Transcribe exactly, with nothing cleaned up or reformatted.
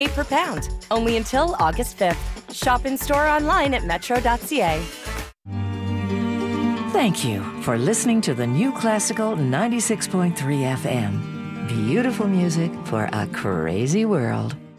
per pound. Only until August fifth. Shop in store online at metro dot c a. Thank you for listening to the New Classical ninety-six point three F M. Beautiful music for a crazy world.